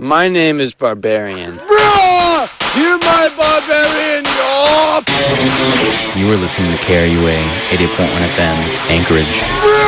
My name is Barbarian. Bruh! You're my barbarian, y'all! You were listening to KRUA 88.1 FM, Anchorage. Bruh!